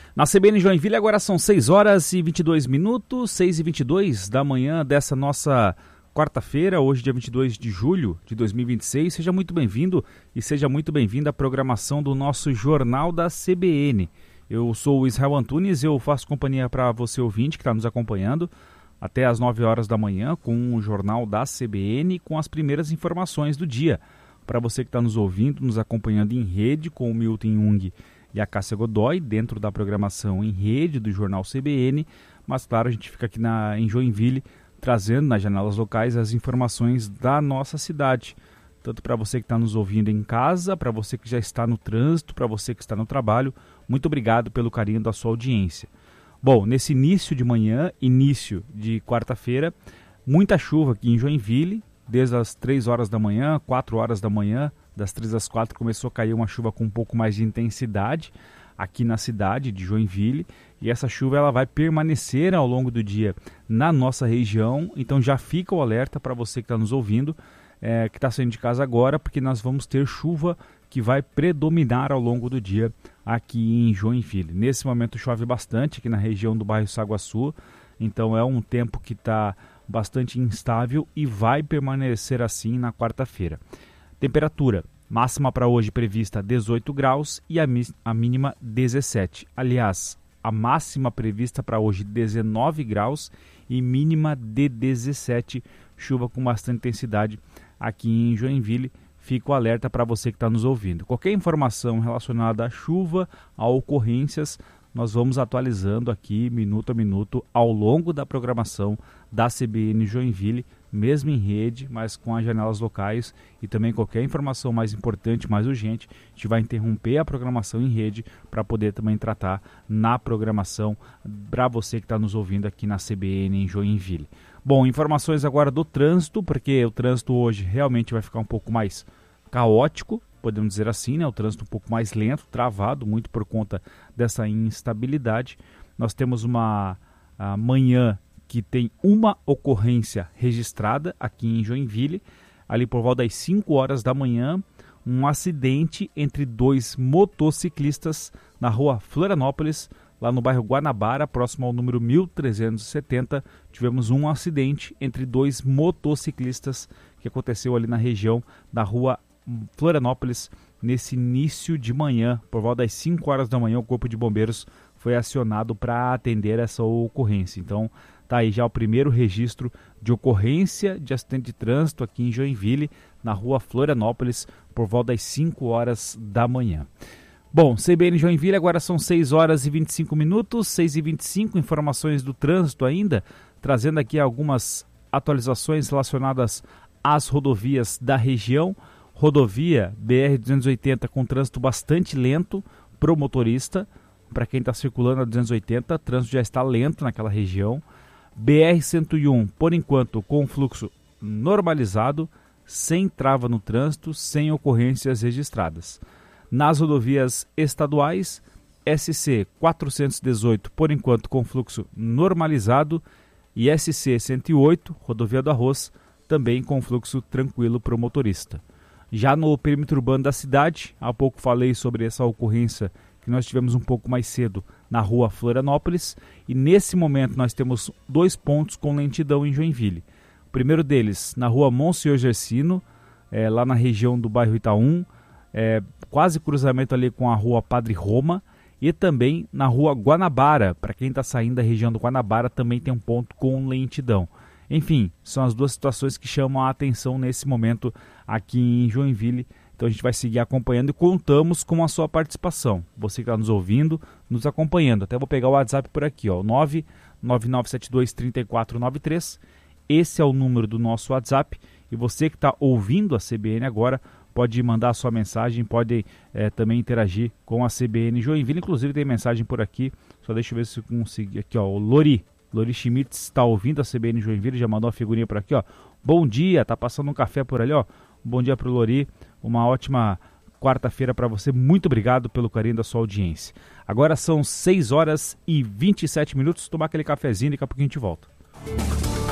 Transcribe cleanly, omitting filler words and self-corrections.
Na CBN Joinville agora são 6 horas e 22 minutos, 6 e 22 da manhã dessa nossa quarta-feira, hoje dia 22 de julho de 2026. Seja muito bem-vindo e seja muito bem-vinda à programação do nosso Jornal da CBN. Eu sou o Israel Antunes e eu faço companhia para você ouvinte que está nos acompanhando até às 9 horas da manhã com o Jornal da CBN com as primeiras informações do dia. Para você que está nos ouvindo, nos acompanhando em rede com o Milton Jung e a Cássia Godoy, dentro da programação em rede do Jornal CBN, mas claro, a gente fica aqui em Joinville, trazendo nas janelas locais as informações da nossa cidade, tanto para você que está nos ouvindo em casa, para você que já está no trânsito, para você que está no trabalho, muito obrigado pelo carinho da sua audiência. Bom, nesse início de manhã, início de quarta-feira, muita chuva aqui em Joinville, desde as 3 horas da manhã, 4 horas da manhã, das 3 às 4 começou a cair uma chuva com um pouco mais de intensidade aqui na cidade de Joinville, e essa chuva ela vai permanecer ao longo do dia na nossa região, então já fica o alerta para você que está nos ouvindo, que está saindo de casa agora, porque nós vamos ter chuva que vai predominar ao longo do dia aqui em Joinville. Nesse momento chove bastante aqui na região do bairro Saguaçu, então é um tempo que está bastante instável e vai permanecer assim na quarta-feira. Temperatura máxima para hoje prevista 18 graus e a mínima 17. Aliás, a máxima prevista para hoje 19 graus e mínima de 17. Chuva com bastante intensidade aqui em Joinville. Fica o alerta para você que está nos ouvindo. Qualquer informação relacionada à chuva, a ocorrências, nós vamos atualizando aqui minuto a minuto ao longo da programação da CBN Joinville, mesmo em rede, mas com as janelas locais, e também qualquer informação mais importante, mais urgente, a gente vai interromper a programação em rede para poder também tratar na programação para você que está nos ouvindo aqui na CBN em Joinville. Bom, informações agora do trânsito, porque o trânsito hoje realmente vai ficar um pouco mais caótico, podemos dizer assim, né? O trânsito um pouco mais lento, travado, muito por conta dessa instabilidade. Nós temos uma manhã que tem uma ocorrência registrada aqui em Joinville, ali por volta das 5 horas da manhã, um acidente entre 2 motociclistas na rua Florianópolis, lá no bairro Guanabara, próximo ao número 1370, tivemos um acidente entre 2 motociclistas que aconteceu ali na região da rua Florianópolis, nesse início de manhã, por volta das 5 horas da manhã, o Corpo de Bombeiros foi acionado para atender essa ocorrência. Então, tá aí já o primeiro registro de ocorrência de acidente de trânsito aqui em Joinville, na rua Florianópolis, por volta das 5 horas da manhã. Bom, CBN Joinville, agora são 6 horas e 25 minutos, 6 e 25, informações do trânsito ainda, trazendo aqui algumas atualizações relacionadas às rodovias da região. Rodovia BR-280 com trânsito bastante lento para o motorista, para quem está circulando a 280, o trânsito já está lento naquela região. BR-101, por enquanto, com fluxo normalizado, sem trava no trânsito, sem ocorrências registradas. Nas rodovias estaduais, SC 418, por enquanto, com fluxo normalizado, e SC 108, rodovia do Arroz, também com fluxo tranquilo para o motorista. Já no perímetro urbano da cidade, há pouco falei sobre essa ocorrência que nós tivemos um pouco mais cedo na rua Florianópolis, e nesse momento nós temos 2 pontos com lentidão em Joinville. O primeiro deles na rua Monsenhor Gersino, lá na região do bairro Itaú, quase cruzamento ali com a rua Padre Roma, e também na rua Guanabara, para quem está saindo da região do Guanabara também tem um ponto com lentidão. Enfim, são as 2 situações que chamam a atenção nesse momento aqui em Joinville. Então a gente vai seguir acompanhando e contamos com a sua participação. Você que está nos ouvindo, nos acompanhando. Até vou pegar o WhatsApp por aqui, ó, 999723493. Esse é o número do nosso WhatsApp. E você que está ouvindo a CBN agora, pode mandar a sua mensagem, pode também interagir com a CBN Joinville. Inclusive tem mensagem por aqui, só deixa eu ver se eu consigo. Aqui, ó, o Lori Schmitz está ouvindo a CBN Joinville, já mandou uma figurinha por aqui, ó. Bom dia, tá passando um café por ali, ó. Bom dia pro Lori, uma ótima quarta-feira para você. Muito obrigado pelo carinho da sua audiência. Agora são 6 horas e 27 minutos, tomar aquele cafezinho e daqui a pouquinho a gente volta.